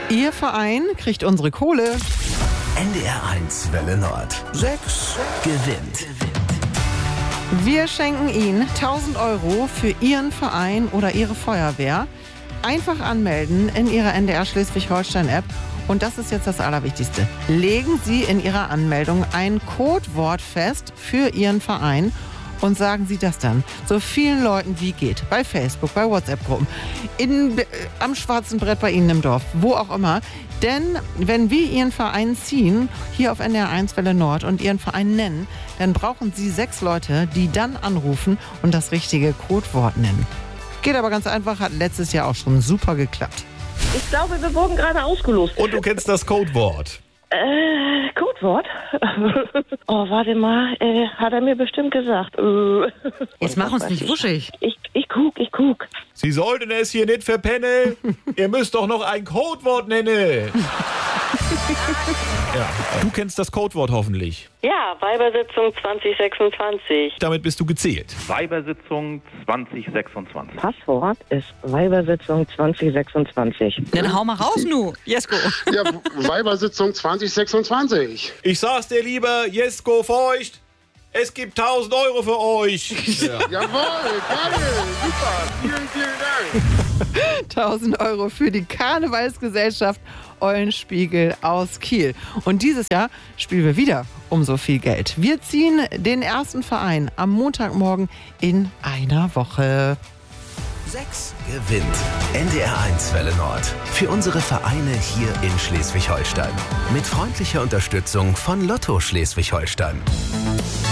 Ihr Verein kriegt unsere Kohle. NDR1 Welle Nord. 6 gewinnt. Wir schenken Ihnen 1.000 € für Ihren Verein oder Ihre Feuerwehr. Einfach anmelden in Ihrer NDR Schleswig-Holstein-App. Und das ist jetzt das Allerwichtigste. Legen Sie in Ihrer Anmeldung ein Codewort fest für Ihren Verein und sagen Sie das dann so vielen Leuten wie geht. Bei Facebook, bei WhatsApp-Gruppen, am schwarzen Brett bei Ihnen im Dorf, wo auch immer. Denn wenn wir Ihren Verein ziehen, hier auf NDR1 Welle Nord und Ihren Verein nennen, dann brauchen Sie 6 Leute, die dann anrufen und das richtige Codewort nennen. Geht aber ganz einfach, hat letztes Jahr auch schon super geklappt. Ich glaube, wir wurden gerade ausgelost. Und du kennst das Codewort? Codewort? Oh, warte mal, hat er mir bestimmt gesagt. Jetzt mach uns nicht wuschig. Ich guck. Sie sollten es hier nicht verpennen. Ihr müsst doch noch ein Codewort nennen. Ja, du kennst das Codewort hoffentlich. Ja, Weibersitzung 2026. Damit bist du gezählt. Weibersitzung 2026. Passwort ist Weibersitzung 2026. Dann hau mal raus, nu, Jesko. Ja, Weibersitzung 2026. Ich sag's dir lieber, Jesko Feucht, es gibt 1.000 € für euch. Ja. Jawohl, geil, super, vielen Dank. 1.000 € für die Karnevalsgesellschaft Eulenspiegel aus Kiel. Und dieses Jahr spielen wir wieder um so viel Geld. Wir ziehen den ersten Verein am Montagmorgen in einer Woche. 6 gewinnt. NDR1 Welle Nord. Für unsere Vereine hier in Schleswig-Holstein. Mit freundlicher Unterstützung von Lotto Schleswig-Holstein.